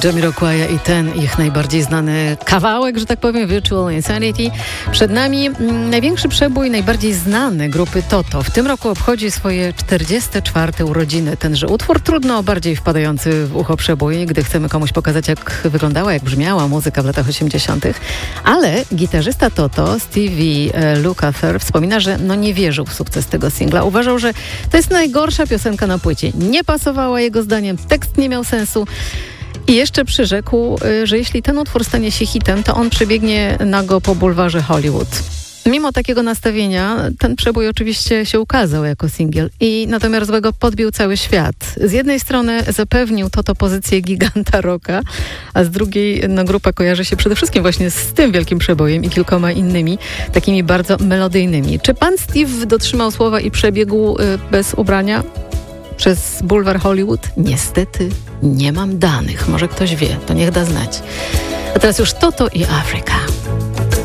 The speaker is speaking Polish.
Jamiroquai i ten ich najbardziej znany kawałek, że tak powiem, Virtual Insanity. Przed nami największy przebój najbardziej znany grupy Toto. W tym roku obchodzi swoje 44. urodziny. Tenże utwór trudno o bardziej wpadający w ucho przebój, gdy chcemy komuś pokazać, jak wyglądała, jak brzmiała muzyka w latach 80. Ale gitarzysta Toto, Stevie Lukather, wspomina, że nie wierzył w sukces tego singla. Uważał, że to jest najgorsza piosenka na płycie. Nie pasowała jego zdaniem, tekst nie miał sensu. I jeszcze przyrzekł, że jeśli ten utwór stanie się hitem, to on przebiegnie nago po bulwarze Hollywood. Mimo takiego nastawienia, ten przebój oczywiście się ukazał jako singiel i na domiar złego podbił cały świat. Z jednej strony zapewnił Toto pozycję giganta rocka, a z drugiej grupa kojarzy się przede wszystkim właśnie z tym wielkim przebojem i kilkoma innymi, takimi bardzo melodyjnymi. Czy pan Steve dotrzymał słowa i przebiegł bez ubrania przez bulwar Hollywood? Niestety nie mam danych. Może ktoś wie, to niech da znać. A teraz już Toto i Afryka.